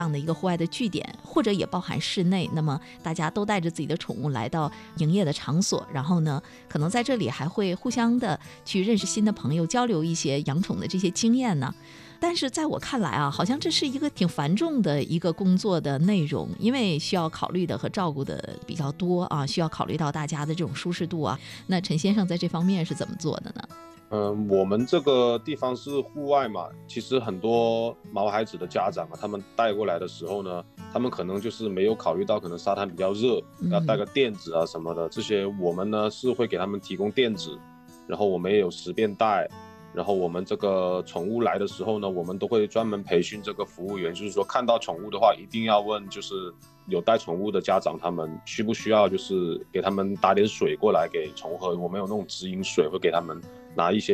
样的一个户外的据点，或者也包含室内，那么大家都带着自己的宠物来到营业的场所，然后呢，可能在这里还会互相的去认识新的朋友，交流一些养宠的这些经验呢。但是在我看来啊，好像这是一个挺繁重的一个工作的内容，因为需要考虑的和照顾的比较多啊，需要考虑到大家的这种舒适度啊。那陈先生在这方面是怎么做的呢？ 我们这个地方是户外嘛，其实很多毛孩子的家长啊，他们带过来的时候呢，他们可能就是没有考虑到可能沙滩比较热，要带个垫子啊什么的，这些我们呢是会给他们提供垫子，然后我们也有10便袋，然后我们这个宠物来的时候呢，我们都会专门培训这个服务员，就是说看到宠物的话，一定要问，就是有带宠物的家长，他们需不需要就是给他们打点水过来给宠物喝，我们有那种直饮水，会给他们拿一些